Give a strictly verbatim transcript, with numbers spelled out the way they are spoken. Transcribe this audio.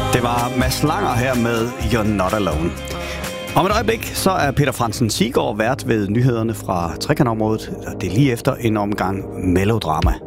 Det var Mads Langer her med You're Not Alone. Om et øjeblik, så er Peter Fransen Siggaard vært ved nyhederne fra trekantområdet. Det er lige efter en omgang melodrama.